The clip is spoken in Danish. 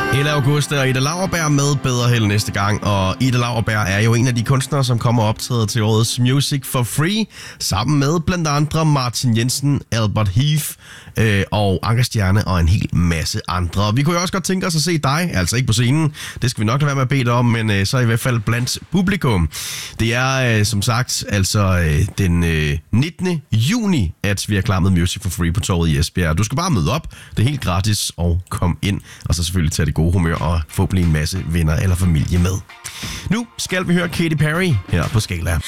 Ella Auguste og Ida Lauerberg med Bedre Held næste gang. Og Ida Lauerberg er jo en af de kunstnere, som kommer optræde til årets Music for Free, sammen med blandt andre Martin Jensen, Albert Heath og Anker Stjerne og en hel masse andre. Vi kunne jo også godt tænke os at se dig, altså ikke på scenen, det skal vi nok lade være med at bede dig om, men så i hvert fald blandt publikum. Det er som sagt altså den 19. juni, at vi har klar med Music for Free på torvet i Esbjerg. Du skal bare møde op, det er helt gratis, og kom ind, og så selvfølgelig tage det gode humør og forhåbentlig en masse venner eller familie med. Nu skal vi høre Katy Perry her på Skala.